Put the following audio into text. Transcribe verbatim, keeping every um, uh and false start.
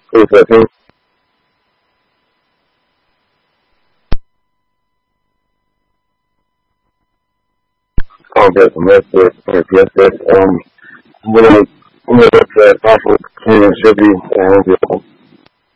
Two seconds. I'll get some rest there. Yes, yes. Um, I'm gonna, I'm gonna look at possible cleaning should be, uh,